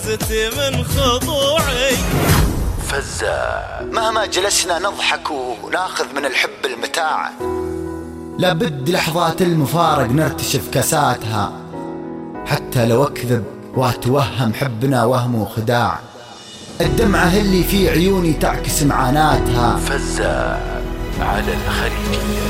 من خضوعي فزاع مهما جلسنا نضحك وناخذ من الحب المتاع، لابد لحظات المفارق نرتشف كاساتها، حتى لو اكذب واتوهم حبنا وهم وخداع، الدمعة اللي في عيوني تعكس معاناتها. فزاع على الخليجية.